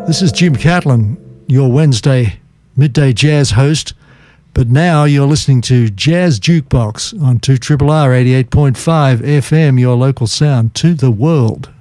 This is Jim Catlin, your Wednesday midday jazz host, but now you're listening to Jazz Jukebox on 2RRR 88.5 FM, your local sound to the world.